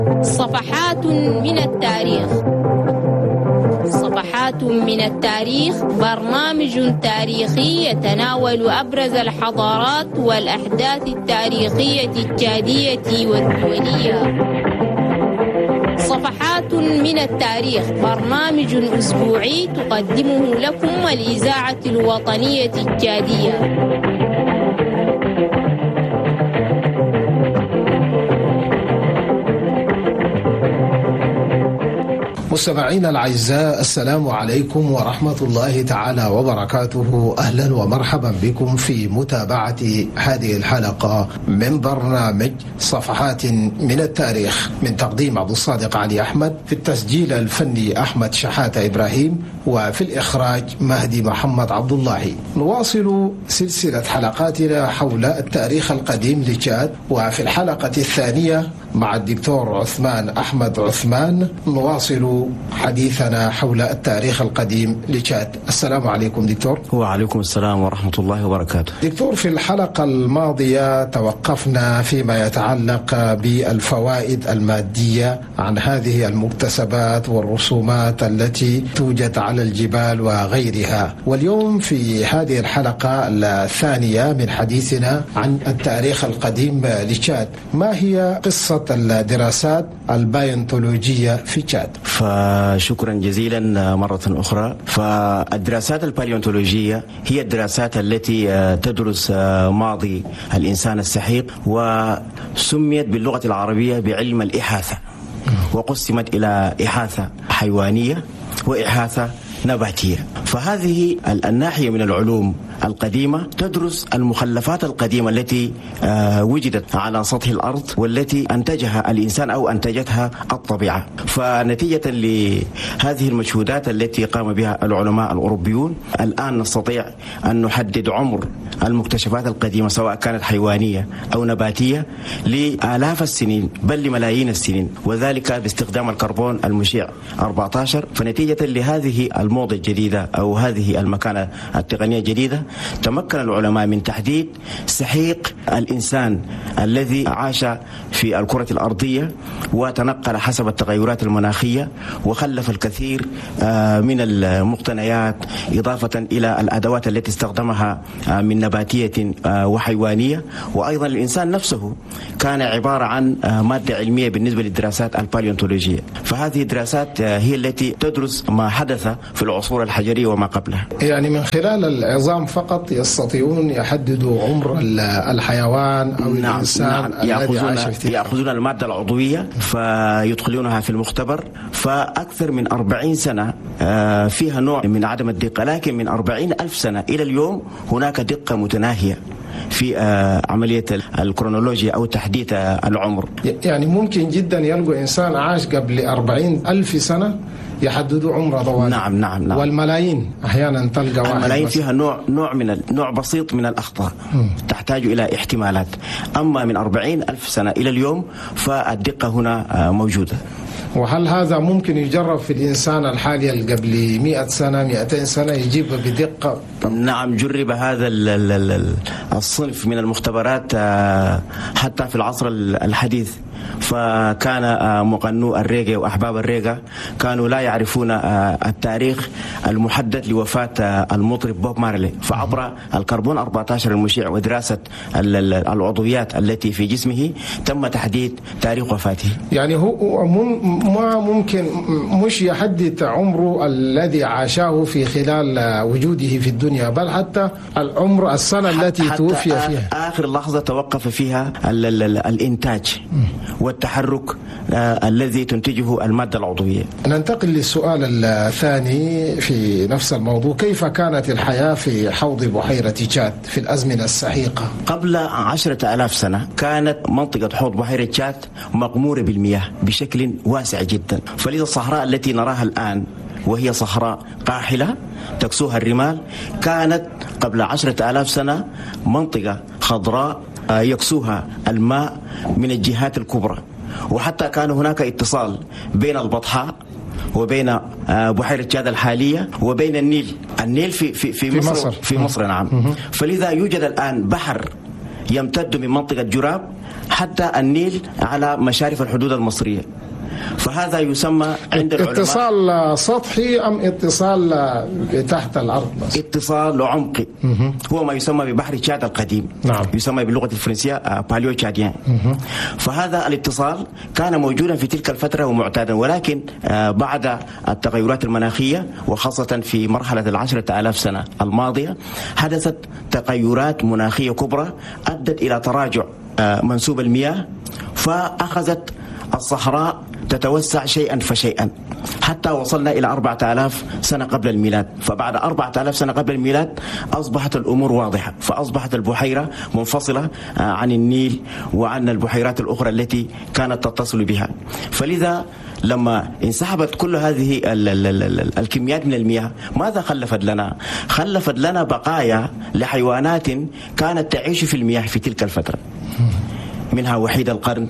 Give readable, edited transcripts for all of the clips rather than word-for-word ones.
صفحات من التاريخ. صفحات من التاريخ برنامج تاريخي يتناول أبرز الحضارات والأحداث التاريخية التشادية والدولية. صفحات من التاريخ برنامج أسبوعي تقدمه لكم الإذاعة الوطنية التشادية. مستمعينا الأعزاء، السلام عليكم ورحمة الله تعالى وبركاته. أهلا ومرحبا بكم في متابعة هذه الحلقة من برنامج صفحات من التاريخ، من تقديم عبد الصادق علي أحمد، في التسجيل الفني أحمد شحاتة إبراهيم، وفي الإخراج مهدي محمد عبد الله. نواصل سلسلة حلقاتنا حول التاريخ القديم لتشاد، وفي الحلقة الثانية مع الدكتور عثمان أحمد عثمان نواصل حديثنا حول التاريخ القديم لتشاد. السلام عليكم دكتور. وعليكم السلام ورحمة الله وبركاته. دكتور، في الحلقة الماضية توقفنا فيما يتعلق بالفوائد المادية عن هذه المكتسبات والرسومات التي توجد على الجبال وغيرها، واليوم في هذه الحلقة الثانية من حديثنا عن التاريخ القديم لتشاد، ما هي قصة الدراسات البايونتولوجية في تشاد؟ فشكرا جزيلا مرة أخرى. فالدراسات الباليونتولوجية هي الدراسات التي تدرس ماضي الإنسان السحيق، وسميت باللغة العربية بعلم الإحاثة، وقسمت إلى إحاثة حيوانية وإحاثة نباتية. فهذه الناحية من العلوم القديمة تدرس المخلفات القديمة التي وجدت على سطح الأرض والتي أنتجها الإنسان أو أنتجتها الطبيعة. فنتيجة لهذه المجهودات التي قام بها العلماء الأوروبيون، الآن نستطيع أن نحدد عمر المكتشفات القديمة سواء كانت حيوانية أو نباتية لآلاف السنين بل لملايين السنين، وذلك باستخدام الكربون المشع 14. فنتيجة لهذه الموضة الجديدة أو هذه المكانة التقنية الجديدة، تمكن العلماء من تحديد سحيق الإنسان الذي عاش في الكرة الأرضية وتنقل حسب التغيرات المناخية، وخلف الكثير من المقتنيات، إضافة إلى الأدوات التي استخدمها من نباتية وحيوانية. وأيضا الإنسان نفسه كان عبارة عن مادة علمية بالنسبة للدراسات الباليونتولوجية. فهذه الدراسات هي التي تدرس ما حدث في العصور الحجرية وما قبلها. يعني من خلال العظام فقط يستطيعون يحددوا عمر الحيوان أو الإنسان الذي عاش فيه. يأخذون المادة العضوية فيدخلونها في المختبر، فأكثر من 40 سنة فيها نوع من عدم الدقة، لكن من 40,000 سنة إلى اليوم هناك دقة متناهية في عملية الكرونولوجيا أو تحديد العمر. يعني ممكن جدا يلقوا إنسان عاش قبل 40,000 سنة يحددوا عمره طوال. نعم. والملايين أحيانا تلقى واحد، الملايين فيها نوع بسيط من الأخطاء تحتاج إلى احتمالات. أما من 40,000 سنة إلى اليوم فالدقة هنا موجودة. وهل هذا ممكن يجرب في الإنسان الحالي اللي قبل 100 سنة 200 سنة يجيب بدقة؟ نعم، جرب هذا الصنف من المختبرات حتى في العصر الحديث. فكان مغنو الريغا وأحباب الريغا كانوا لا يعرفون التاريخ المحدد لوفاة المطرب بوب مارلي، فعبر الكربون 14 المشع ودراسة العضويات التي في جسمه تم تحديد تاريخ وفاته. يعني هو ما ممكن مش يحدد عمره الذي عاشه في خلال وجوده في الدنيا، بل حتى العمر السنة التي توفي فيها، آخر لحظة توقف فيها الإنتاج والتحرك الذي تنتجه المادة العضوية. ننتقل للسؤال الثاني في نفس الموضوع، كيف كانت الحياة في حوض بحيرة تشاد في الأزمنة السحيقة؟ قبل 10,000 سنة كانت منطقة حوض بحيرة تشاد مغمورة بالمياه بشكل واسع جدا، فلذا الصحراء التي نراها الآن وهي صحراء قاحلة تكسوها الرمال كانت قبل 10,000 سنة منطقة خضراء يكسوها الماء من الجهات الكبرى. وحتى كان هناك اتصال بين البطحاء وبين بحيرة تشاد الحالية وبين النيل في مصر نعم. فلذا يوجد الآن بحر يمتد من منطقة جراب حتى النيل على مشارف الحدود المصرية. فهذا يسمى عند العلماء اتصال سطحي أم اتصال تحت الأرض؟ اتصال عمقي. هو ما يسمى ببحر تشاد القديم. نعم. يسمى باللغة الفرنسية باليو تشاديان. فهذا الاتصال كان موجودا في تلك الفترة ومعتادا، ولكن بعد التغيرات المناخية وخاصة في مرحلة 10,000 سنة الماضية حدثت تغيرات مناخية كبرى أدت إلى تراجع منسوب المياه، فأخذت الصحراء تتوسع شيئا فشيئا حتى وصلنا إلى 4000 سنة قبل الميلاد. فبعد 4000 سنة قبل الميلاد أصبحت الأمور واضحة، فأصبحت البحيرة منفصلة عن النيل وعن البحيرات الأخرى التي كانت تتصل بها. فلذا لما انسحبت كل هذه الكميات من المياه ماذا خلفت لنا؟ خلفت لنا بقايا لحيوانات كانت تعيش في المياه في تلك الفترة، منها وحيد القرن،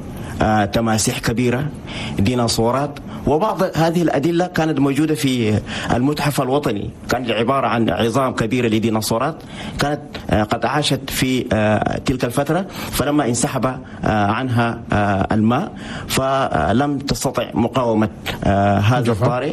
تماسيح كبيرة، ديناصورات. وبعض هذه الأدلة كانت موجودة في المتحف الوطني، كان عبارة عن عظام كبيرة لديناصورات كانت قد عاشت في تلك الفترة، فلما انسحب عنها الماء فلم تستطع مقاومة هذا الطارئ،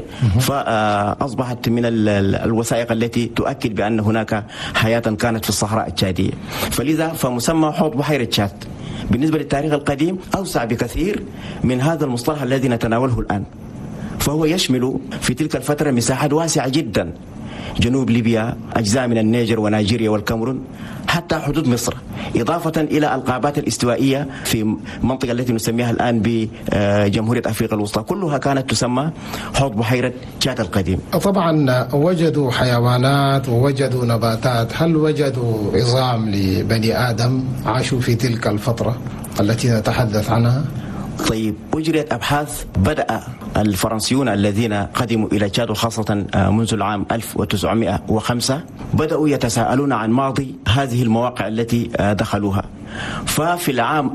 فأصبحت من الوثائق التي تؤكد بأن هناك حياة كانت في الصحراء التشادية. فلذا فمسمى حوض بحيرة تشاد بالنسبة للتاريخ القديم أوسع بكثير من هذا المصطلح الذي نتناوله الآن. فهو يشمل في تلك الفترة مساحات واسعة جدا، جنوب ليبيا، أجزاء من النيجر ونيجيريا والكاميرون، حتى حدود مصر، إضافة إلى القابات الاستوائية في المنطقة التي نسميها الآن بجمهورية أفريقيا الوسطى، كلها كانت تسمى حوض بحيرة تشاد القديم. طبعا وجدوا حيوانات ووجدوا نباتات، هل وجدوا عظام لبني آدم عاشوا في تلك الفترة التي نتحدث عنها؟ طيب، أجريت أبحاث. بدأ الفرنسيون الذين قدموا إلى تشاد خاصة منذ العام 1905 بدأوا يتساءلون عن ماضي هذه المواقع التي دخلوها. ففي العام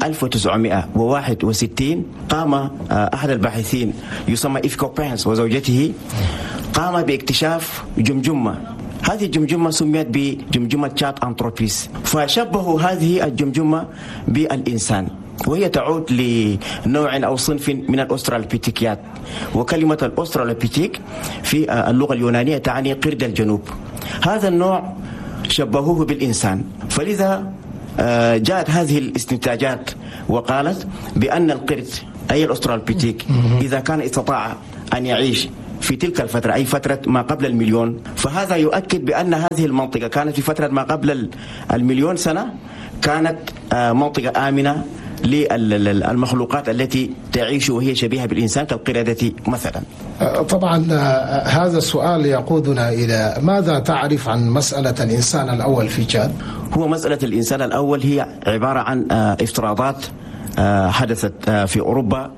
1961 قام أحد الباحثين يسمى إيف كوبينس وزوجته قام باكتشاف جمجمة. هذه الجمجمة سميت بجمجمة تشاد أنثروبيس، فشبهوا هذه الجمجمة بالإنسان، وهي تعود لنوع أو صنف من الأسترالوبيتيكيات. وكلمة الأسترالوبيتيك في اللغة اليونانية تعني قرد الجنوب. هذا النوع شبهوه بالإنسان، فلذا جاءت هذه الاستنتاجات وقالت بأن القرد أي الأسترالوبيتيك إذا كان استطاع أن يعيش في تلك الفترة أي فترة ما قبل المليون، فهذا يؤكد بأن هذه المنطقة كانت في فترة ما قبل المليون سنة كانت منطقة آمنة للمخلوقات التي تعيش وهي شبيهة بالإنسان كالقردة مثلا. طبعا هذا السؤال يقودنا إلى ماذا تعرف عن مسألة الإنسان الأول في تشاد؟ هو مسألة الإنسان الأول هي عبارة عن افتراضات حدثت في أوروبا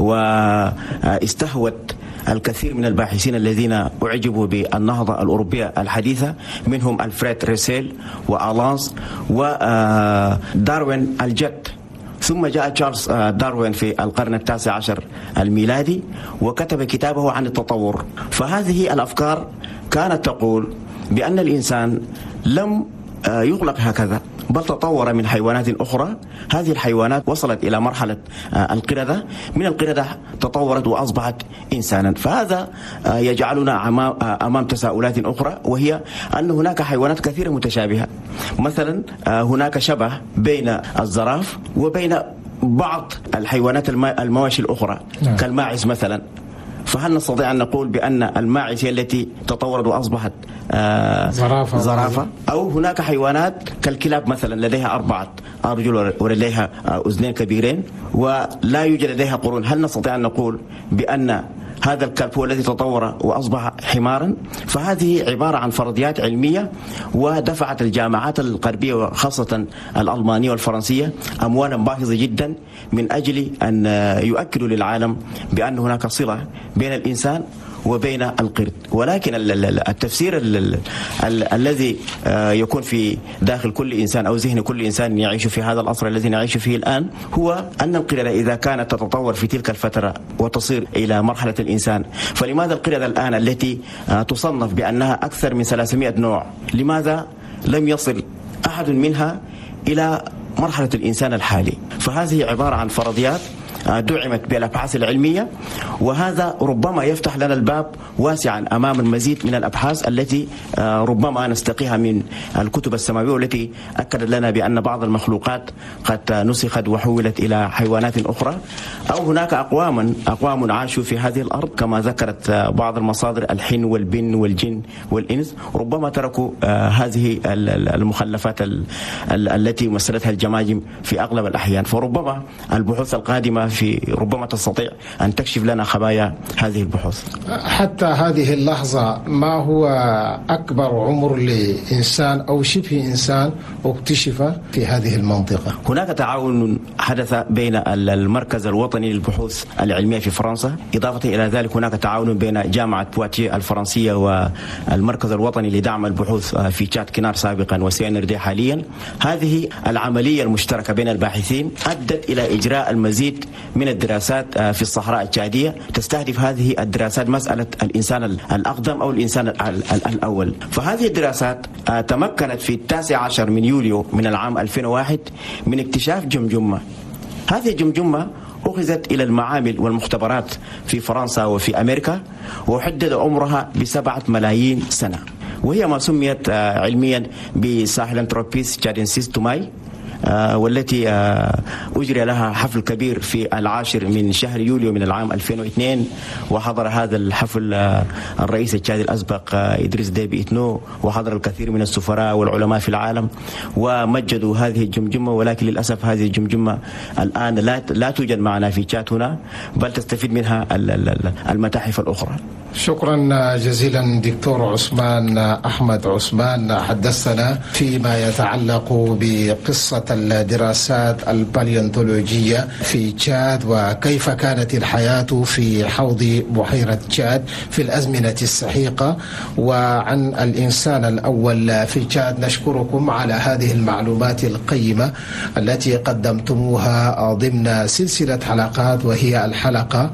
واستهوت الكثير من الباحثين الذين أعجبوا بالنهضة الأوروبية الحديثة، منهم ألفريد ريسيل وألانس وداروين الجد. ثم جاء تشارلز داروين في القرن 19 الميلادي وكتب كتابه عن التطور. فهذه الأفكار كانت تقول بأن الإنسان لم يخلق هكذا، بل تطور من حيوانات أخرى. هذه الحيوانات وصلت إلى مرحلة القردة، من القردة تطورت وأصبحت إنسانا. فهذا يجعلنا أمام تساؤلات أخرى، وهي أن هناك حيوانات كثيرة متشابهة. مثلا هناك شبه بين الزراف وبين بعض الحيوانات المواشي الأخرى كالماعز مثلا. فهل نستطيع أن نقول بأن الماعز هي التي تطورت وأصبحت زرافة؟ أو هناك حيوانات كالكلاب مثلا لديها 4 أرجل ولديها أذنين كبيرين ولا يوجد لديها قرون، هل نستطيع أن نقول بأن هذا الكلب هو الذي تطور وأصبح حمارا؟ فهذه عبارة عن فرضيات علمية، ودفعت الجامعات الغربية وخاصة الألمانية والفرنسية أموالا باهظة جدا من أجل أن يؤكدوا للعالم بأن هناك صلة بين الإنسان وبين القرد. ولكن التفسير الذي يكون في داخل كل إنسان أو ذهن كل إنسان يعيش في هذا العصر الذي نعيش فيه الآن هو أن القردة إذا كانت تتطور في تلك الفترة وتصير إلى مرحلة الإنسان، فلماذا القردة الآن التي تصنف بأنها أكثر من 300 نوع لماذا لم يصل أحد منها إلى مرحلة الإنسان الحالي. فهذه عبارة عن فرضيات دعمت بالأبحاث العلمية، وهذا ربما يفتح لنا الباب واسعا أمام المزيد من الأبحاث التي ربما نستقيها من الكتب السماوية، والتي أكدت لنا بأن بعض المخلوقات قد نسخت وحولت إلى حيوانات أخرى، أو هناك أقوام عاشوا في هذه الأرض كما ذكرت بعض المصادر، الحن والبن والجن والإنس، ربما تركوا هذه المخلفات التي مثلتها الجماجم في أغلب الأحيان. فربما البحوث القادمة ربما تستطيع أن تكشف لنا خبايا هذه البحوث. حتى هذه اللحظة ما هو أكبر عمر لإنسان أو شبه إنسان اكتشف في هذه المنطقة؟ هناك تعاون حدث بين المركز الوطني للبحوث العلمية في فرنسا، إضافة إلى ذلك هناك تعاون بين جامعة بواتيه الفرنسية والمركز الوطني لدعم البحوث في تشاد كنار سابقا وسينردي حاليا. هذه العملية المشتركة بين الباحثين أدت إلى إجراء المزيد من الدراسات في الصحراء التشادية، تستهدف هذه الدراسات مسألة الإنسان الأقدم أو الإنسان الأول. فهذه الدراسات تمكنت في 19 من يوليو من العام 2001 من اكتشاف جمجمة. هذه الجمجمة أخذت إلى المعامل والمختبرات في فرنسا وفي أمريكا، وحدد عمرها ب7 ملايين سنة، وهي ما سميت علميا بساهيلانثروبيس تشادنسيس توماي، والتي أجري لها حفل كبير في 10 من شهر يوليو من العام 2002، وحضر هذا الحفل الرئيس التشادي الأسبق إدريس ديبي إتنو، وحضر الكثير من السفراء والعلماء في العالم ومجدوا هذه الجمجمة. ولكن للأسف هذه الجمجمة الآن لا توجد معنا في تشاد هنا، بل تستفيد منها المتاحف الأخرى. شكرا جزيلا دكتور عثمان أحمد عثمان، حدثنا فيما يتعلق بقصة الدراسات الباليونتولوجية في تشاد، وكيف كانت الحياة في حوض بحيرة تشاد في الأزمنة السحيقة، وعن الإنسان الأول في تشاد. نشكركم على هذه المعلومات القيمة التي قدمتموها ضمن سلسلة حلقات، وهي الحلقة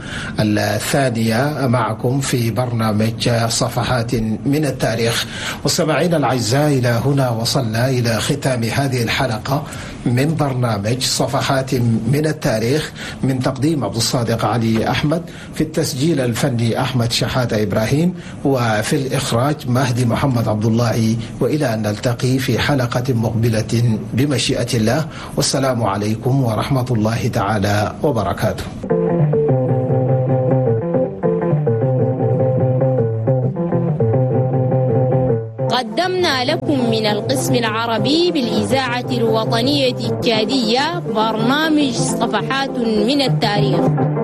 الثانية معكم في برنامج صفحات من التاريخ. مستمعينا الأعزاء، إلى هنا وصلنا إلى ختام هذه الحلقة من برنامج صفحات من التاريخ، من تقديم عبد الصادق علي أحمد، في التسجيل الفني أحمد شحاتة إبراهيم، وفي الإخراج مهدي محمد عبد الله. وإلى أن نلتقي في حلقة مقبلة بمشيئة الله، والسلام عليكم ورحمة الله تعالى وبركاته. قدمنا لكم من القسم العربي بالإذاعة الوطنية التشادية برنامج صفحات من التاريخ.